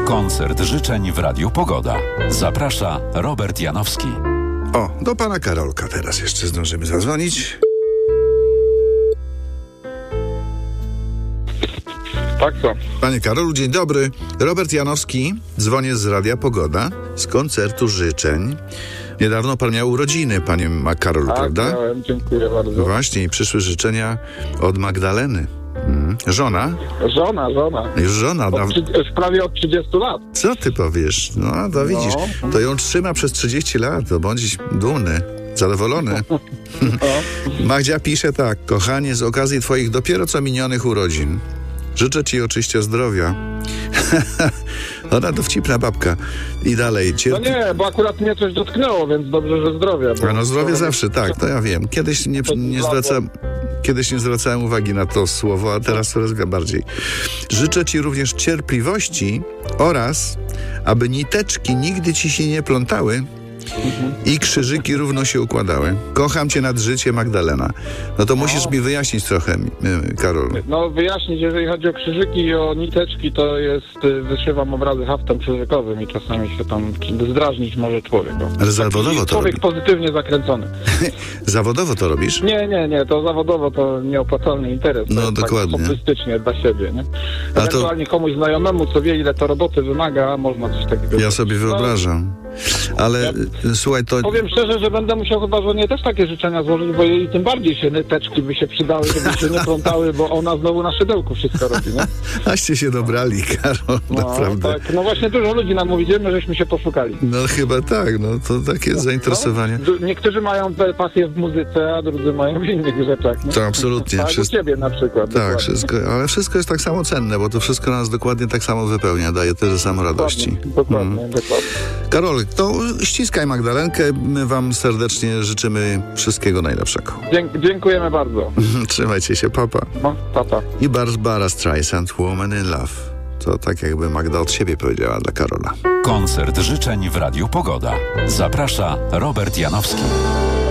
Koncert życzeń w Radiu Pogoda. Zaprasza Robert Janowski. O, do pana Karolka teraz jeszcze zdążymy zadzwonić. Tak, co? Panie Karolu, dzień dobry. Robert Janowski, dzwonię z Radia Pogoda, z koncertu życzeń. Niedawno pan miał urodziny, panie Karolu, Tak, prawda? miałem, dziękuję bardzo. Właśnie, i przyszły życzenia od Magdaleny. Żona? Żona. Już żona. Już prawie od 30 lat. Co ty powiesz? No, to widzisz, to ją trzyma przez 30 lat, to bądź dumny, zadowolony. Magdzia pisze tak: kochanie, z okazji twoich dopiero co minionych urodzin życzę ci oczywiście zdrowia. Ona dowcipna babka. I dalej. No nie, bo akurat mnie coś dotknęło, więc dobrze, że zdrowia. A no zdrowie zawsze, tak, to ja wiem. Kiedyś nie zwracałem uwagi na to słowo, a teraz coraz bardziej. Życzę ci również cierpliwości oraz, aby niteczki nigdy ci się nie plątały i krzyżyki równo się układały. Kocham cię nad życie, Magdalena. No to musisz mi wyjaśnić trochę, Karol. No wyjaśnić, jeżeli chodzi o krzyżyki i o niteczki, to wyszywam obrazy haftem krzyżykowym i czasami się tam zdrażnić może człowiek. Ale zawodowo to człowiek robisz? pozytywnie zakręcony. Zawodowo to robisz? Nie, to zawodowo to nieopłacalny interes. No to dokładnie. Tak hobbystycznie dla siebie, nie? Ewentualnie komuś znajomemu, co wie, ile to roboty wymaga, można coś takiego Ja sobie wyobrażam. Ale słuchaj, to... Powiem szczerze, że będę musiał chyba żonie też takie życzenia złożyć, bo jej tym bardziej się niteczki by się przydały, żeby się nie plątały, bo ona znowu na szydełku wszystko robi, nie? Aście się dobrali, Karol, naprawdę. Tak, no właśnie dużo ludzi nam mówi, my żeśmy się poszukali. No chyba tak, no to takie zainteresowanie. Niektórzy mają pasję w muzyce, a drudzy mają w innych rzeczach, nie? To absolutnie. Tak, u ciebie na przykład. Tak, ale wszystko jest tak samo cenne, bo to wszystko nas dokładnie tak samo wypełnia, daje tyle samo radości. Dokładnie. Karol, to ściskaj Magdalenkę, my wam serdecznie życzymy wszystkiego najlepszego. Dziękujemy bardzo. Trzymajcie się, papa. No, papa. I Barbara Streisand, Woman in Love. To tak jakby Magda od siebie powiedziała dla Karola. Koncert życzeń w Radiu Pogoda. Zaprasza Robert Janowski.